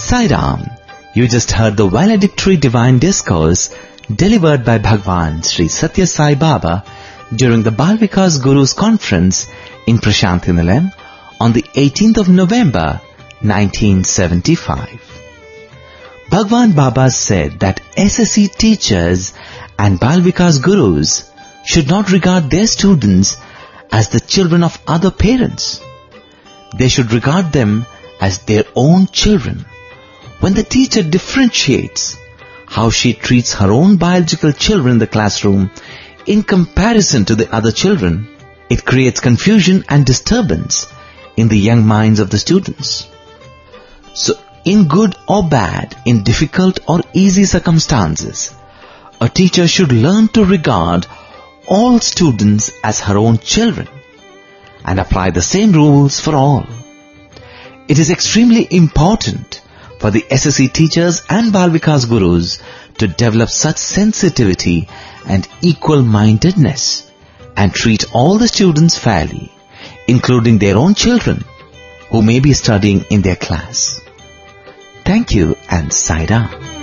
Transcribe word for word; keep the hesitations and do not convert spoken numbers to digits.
Sai Ram, you just heard the valedictory divine discourse delivered by Bhagwan Sri Satya Sai Baba during the Bal Vikas Guru's conference in Prashanthi Nilayam on the eighteenth of November nineteen seventy-five. Bhagwan Baba said that S S C teachers and Bal Vikas Gurus should not regard their students as the children of other parents. They should regard them as their own children. When the teacher differentiates how she treats her own biological children in the classroom in comparison to the other children, it creates confusion and disturbance in the young minds of the students. So, in good or bad, in difficult or easy circumstances, a teacher should learn to regard all students as her own children and apply the same rules for all. It is extremely important for the S S C teachers and Bal Vikas Gurus to develop such sensitivity and equal-mindedness and treat all the students fairly, including their own children who may be studying in their class. Thank you and Sai Ram.